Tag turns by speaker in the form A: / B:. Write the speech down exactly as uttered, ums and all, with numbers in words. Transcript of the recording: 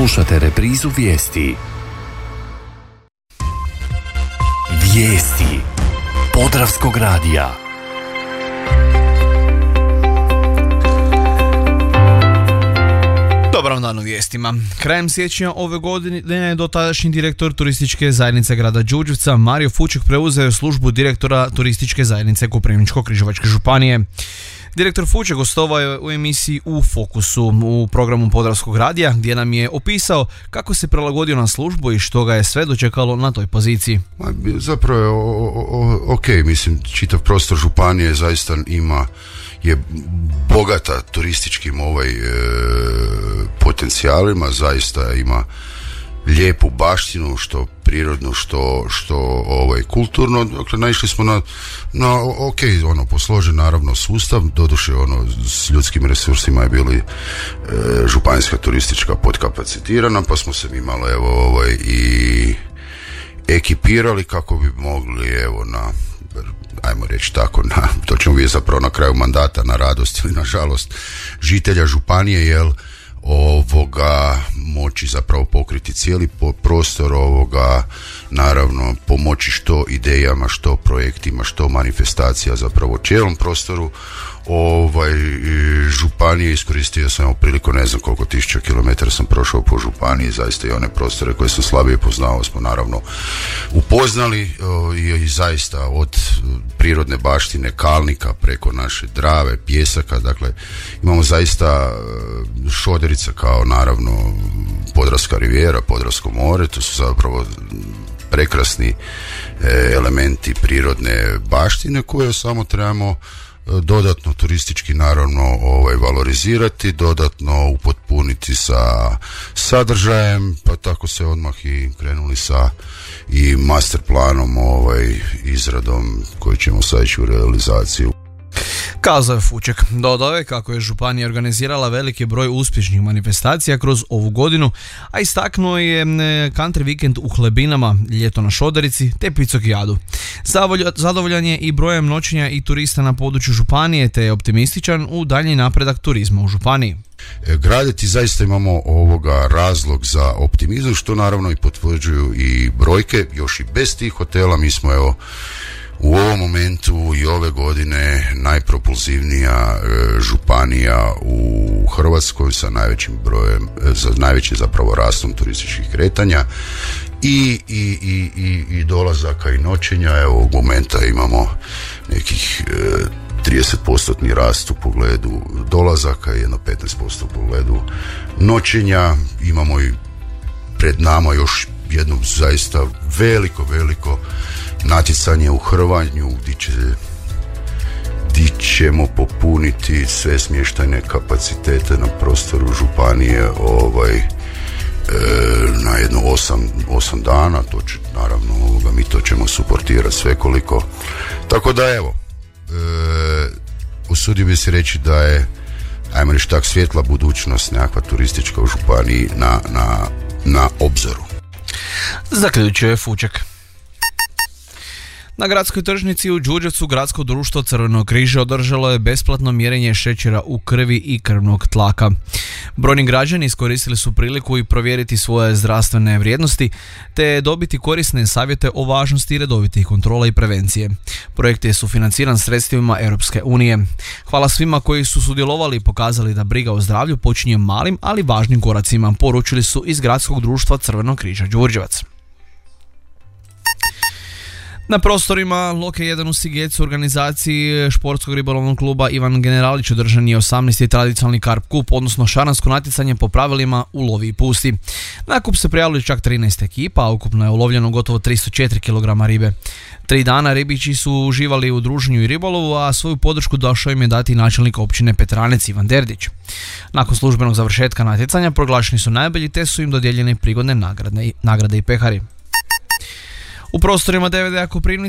A: Slušate reprizu vijesti. Vijesti Podravskog radija.
B: Dobar dan u vijestima. Krajem siječnja ove godine je dotadašnji direktor turističke zajednice grada Đurđevca Mario Fuček preuzeo službu direktora turističke zajednice Koprivničko-križevačke županije. Direktor Fuček gostovao je u emisiji U Fokusu u programu Podravskog radija, gdje nam je opisao kako se prilagodio na službu i što ga je sve dočekalo na toj poziciji.
C: Zapravo je o, o, ok, mislim, čitav prostor županije zaista ima, je bogata turističkim ovaj, e, potencijalima, zaista ima lijepu baštinu, što prirodnu, što, što ovaj, kulturno. Dakle, naišli smo na, na ok, ono, posložen naravno sustav, doduše ono, s ljudskim resursima je bili e, županijska turistička podkapacitirana, pa smo se mi malo evo, ovaj, i ekipirali kako bi mogli evo na, ajmo reći tako, na, to ćemo vidjeti zapravo na kraju mandata, na radost ili na žalost žitelja županije, jel ovoga moći zapravo pokriti cijeli prostor ovoga, naravno pomoći što idejama, što projektima, što manifestacija zapravo cijelom prostoru ovaj, županije. Iskoristio sam priliku, ne znam koliko tisuća kilometara sam prošao po županiji, zaista i one prostore koje sam slabije poznao smo naravno upoznali i, i zaista od prirodne baštine Kalnika preko naše Drave, Pjesaka, dakle imamo zaista Šoderica kao naravno Podravska rivijera, Podravsko more, to su zapravo prekrasni elementi prirodne baštine koje samo trebamo dodatno turistički naravno ovaj, valorizirati, dodatno upotpuniti sa sadržajem, pa tako se odmah i krenuli sa i master planom, ovaj, izradom koji ćemo sad ići u realizaciju.
B: Kazao je Fuček. Dodao je kako je županija organizirala veliki broj uspješnih manifestacija kroz ovu godinu, a istaknuo je country vikend u Hlebinama, ljeto na Šoderici te Picokijadu. Zadovoljan je i brojem noćenja i turista na području županije, te je optimističan u daljnji napredak turizma u županiji.
C: Graditi zaista imamo ovoga razlog za optimizam, što naravno i potvrđuju i brojke. Još i bez tih hotela mi smo evo u ovom momentu i ove godine najpropulzivnija e, županija u Hrvatskoj sa najvećim brojem, za najvećim zapravo rastom turističkih kretanja i, i, i, i, i dolazaka i noćenja. Evo ovog momenta imamo nekih e, trideset posto rast u pogledu dolazaka i jedno petnaest posto u pogledu noćenja. Imamo i pred nama još jedno zaista veliko, veliko natjecanje u hrvanju gdje, će, gdje ćemo popuniti sve smještajne kapacitete na prostoru županije ovaj, e, na jedno osam dana. To će, naravno, ovoga, mi to ćemo suportirati svekoliko. Tako da evo, e, usudio bi se reći da je, ajmo reći tak, svjetla budućnost nekakva turistička u županiji na, na, na obzoru.
B: Zaključuje Fuček. Na gradskoj tržnici u Đurđevcu gradsko društvo Crvenog križa održalo je besplatno mjerenje šećera u krvi i krvnog tlaka. Brojni građani iskoristili su priliku i provjeriti svoje zdravstvene vrijednosti te dobiti korisne savjete o važnosti redovitih kontrola i prevencije. Projekt je sufinanciran sredstvima Europske unije. Hvala svima koji su sudjelovali i pokazali da briga o zdravlju počinje malim, ali važnim koracima, poručili su iz gradskog društva Crvenog križa Đurđevac. Na prostorima Loke jedan u Sigecu u organizaciji športskog ribolovnog kluba Ivan Generalić održan je osamnaesti tradicionalni karp kup, odnosno šaransko natjecanje po pravilima u lovi i pusti. Na kup se prijavili čak trinaest ekipa, a ukupno je ulovljeno gotovo tristo četiri kilograma ribe. Tri dana ribići su uživali u druženju i ribolovu, a svoju podršku došao im je dati načelnik općine Petranec Ivan Derdić. Nakon službenog završetka natjecanja proglašeni su najbolji te su im dodijeljene prigodne nagrade, nagrade i pehari. U prostorima D V D-a Koprivnica